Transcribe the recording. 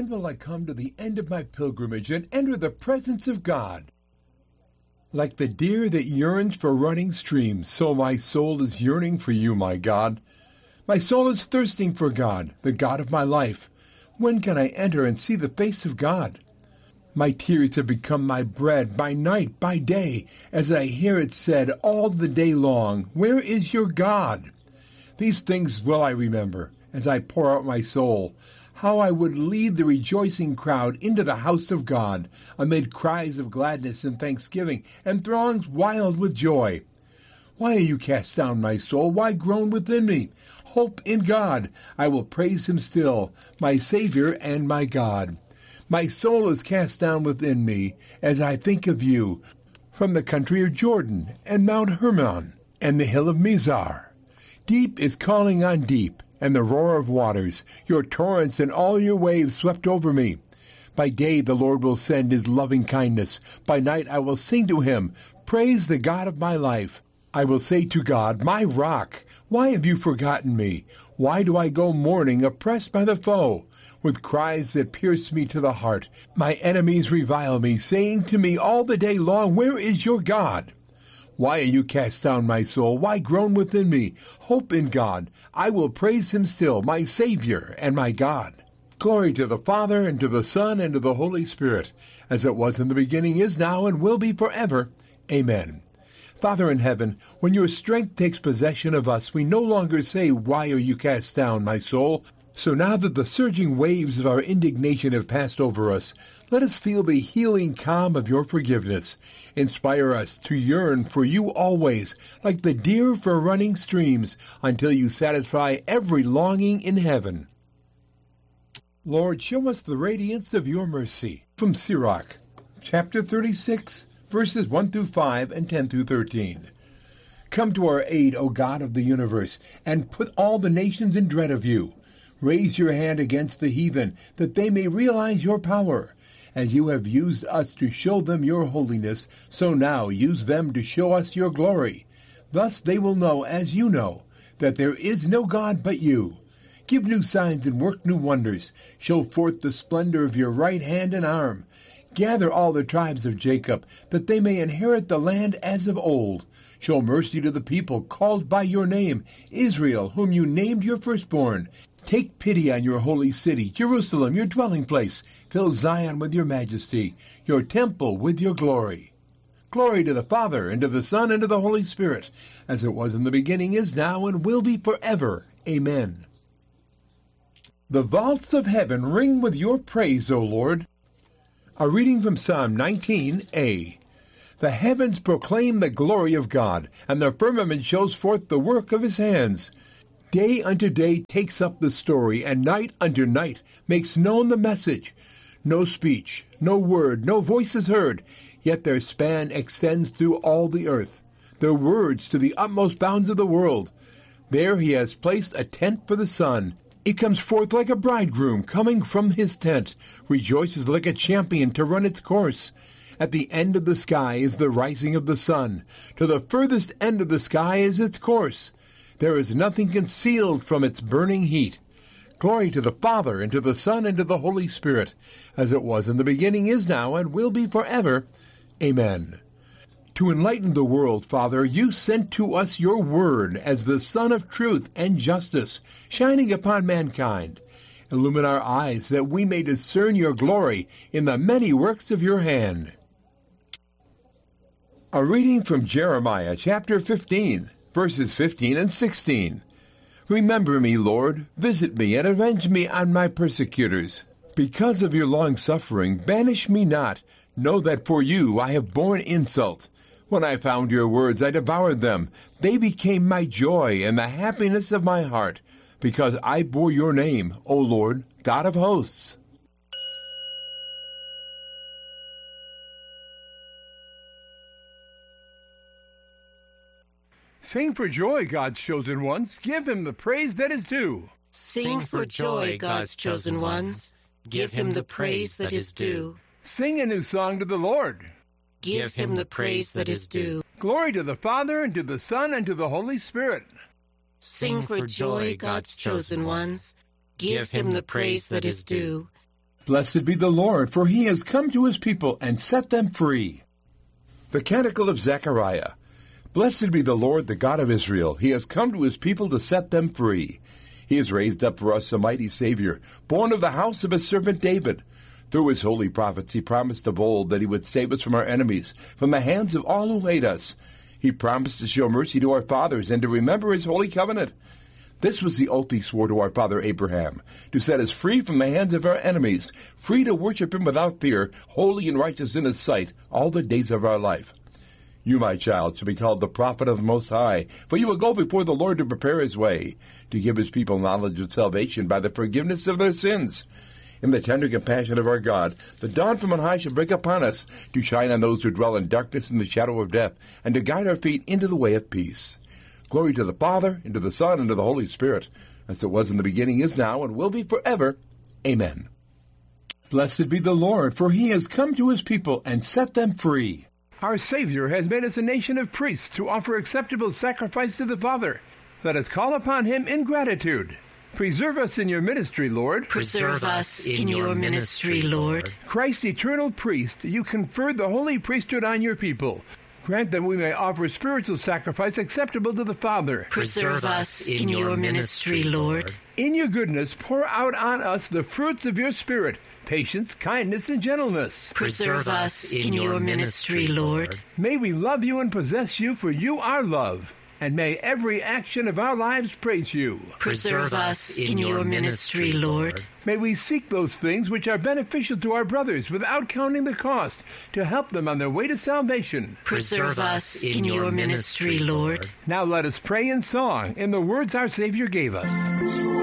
when will I come to the end of my pilgrimage and enter the presence of God? Like the deer that yearns for running streams, so my soul is yearning for you, my God. My soul is thirsting for God, the God of my life. When can I enter and see the face of God? My tears have become my bread by night, by day, as I hear it said all the day long, "Where is your God?" These things will I remember, as I pour out my soul, how I would lead the rejoicing crowd into the house of God, amid cries of gladness and thanksgiving, and throngs wild with joy. Why are you cast down, my soul? Why groan within me? Hope in God. I will praise him still, my Savior and my God. My soul is cast down within me, as I think of you, from the country of Jordan, and Mount Hermon, and the hill of Mizar. Deep is calling on deep, and the roar of waters, your torrents and all your waves swept over me. By day the Lord will send his loving kindness. By night I will sing to him, praise the God of my life. I will say to God, my rock, why have you forgotten me? Why do I go mourning, oppressed by the foe? With cries that pierce me to the heart, my enemies revile me, saying to me all the day long, where is your God? Why are you cast down, my soul? Why groan within me? Hope in God. I will praise him still, my Savior and my God. Glory to the Father, and to the Son, and to the Holy Spirit, as it was in the beginning, is now, and will be forever. Amen. Father in heaven, when your strength takes possession of us, we no longer say, why are you cast down, my soul? So now that the surging waves of our indignation have passed over us, let us feel the healing calm of your forgiveness. Inspire us to yearn for you always, like the deer for running streams, until you satisfy every longing in heaven. Lord, show us the radiance of your mercy. From Sirach, chapter 36, verses 1 through 5 and 10 through 13. Come to our aid, O God of the universe, and put all the nations in dread of you. Raise your hand against the heathen, that they may realize your power. As you have used us to show them your holiness, so now use them to show us your glory. Thus they will know, as you know, that there is no God but you. Give new signs and work new wonders. Show forth the splendor of your right hand and arm. Gather all the tribes of Jacob, that they may inherit the land as of old. Show mercy to the people called by your name, Israel, whom you named your firstborn. Take pity on your holy city, Jerusalem, your dwelling place. Fill Zion with your majesty, your temple with your glory. Glory to the Father, and to the Son, and to the Holy Spirit, as it was in the beginning, is now, and will be forever. Amen. The vaults of heaven ring with your praise, O Lord. A reading from Psalm 19a. The heavens proclaim the glory of God, and the firmament shows forth the work of his hands. Day unto day takes up the story, and night unto night makes known the message. No speech, no word, no voice is heard, yet their span extends through all the earth, their words to the utmost bounds of the world. There he has placed a tent for the sun. It comes forth like a bridegroom coming from his tent, rejoices like a champion to run its course. At the end of the sky is the rising of the sun. To the furthest end of the sky is its course. There is nothing concealed from its burning heat. Glory to the Father, and to the Son, and to the Holy Spirit, as it was in the beginning, is now, and will be forever. Amen. To enlighten the world, Father, you sent to us your word as the sun of truth and justice, shining upon mankind. Illumine our eyes, that we may discern your glory in the many works of your hand. A reading from Jeremiah, chapter 15, verses 15 and 16. Remember me, Lord, visit me, and avenge me on my persecutors. Because of your long-suffering, banish me not. Know that for you I have borne insult. When I found your words, I devoured them. They became my joy and the happiness of my heart, because I bore your name, O Lord, God of hosts. Sing for joy, God's chosen ones. Give him the praise that is due. Sing for joy, God's chosen ones. Give him the praise that is due. Sing a new song to the Lord. Give him the praise that is due. Glory to the Father, and to the Son, and to the Holy Spirit. Sing for joy, God's chosen ones. Give him the praise that is due. Blessed be the Lord, for he has come to his people and set them free. The Canticle of Zechariah. Blessed be the Lord, the God of Israel. He has come to his people to set them free. He has raised up for us a mighty Savior, born of the house of his servant David. Through his holy prophets he promised of old that he would save us from our enemies, from the hands of all who hate us. He promised to show mercy to our fathers and to remember his holy covenant. This was the oath he swore to our father Abraham, to set us free from the hands of our enemies, free to worship him without fear, holy and righteous in his sight, all the days of our life. You, my child, shall be called the prophet of the Most High, for you will go before the Lord to prepare his way, to give his people knowledge of salvation by the forgiveness of their sins. In the tender compassion of our God, the dawn from on high shall break upon us, to shine on those who dwell in darkness and the shadow of death, and to guide our feet into the way of peace. Glory to the Father, and to the Son, and to the Holy Spirit, as it was in the beginning, is now, and will be forever. Amen. Blessed be the Lord, for he has come to his people and set them free. Our Savior has made us a nation of priests to offer acceptable sacrifice to the Father. Let us call upon him in gratitude. Preserve us in your ministry, Lord. Preserve us in your ministry, Lord. Christ, eternal priest, you conferred the holy priesthood on your people. Grant that we may offer spiritual sacrifice acceptable to the Father. Preserve us in your ministry, Lord. In your goodness, pour out on us the fruits of your Spirit, patience, kindness, and gentleness. Preserve us in your ministry, Lord. May we love you and possess you, for you are love. And may every action of our lives praise you. Preserve us in your ministry, Lord. May we seek those things which are beneficial to our brothers without counting the cost, to help them on their way to salvation. Preserve us in your ministry, Lord. Now let us pray in song in the words our Savior gave us.